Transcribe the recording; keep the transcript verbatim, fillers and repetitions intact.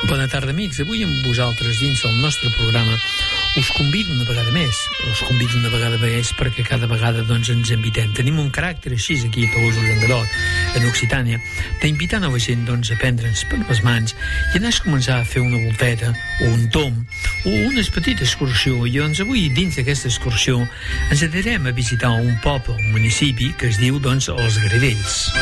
Bona tarda, amics. Avui amb vosaltres, dins del nostre programa, us convido una vegada més. Us convido una vegada més perquè cada vegada doncs, ens invitem. Tenim un caràcter així aquí a Tolosa de Llenguadoc, en Occitània, d'invitar nova gent doncs, a prendre'ns per les mans i anar a començar a fer una volteta o un tom o una petita excursió. I doncs avui, dins d'aquesta excursió, ens anirem a visitar un poble, un municipi que es diu doncs, Els Gradells.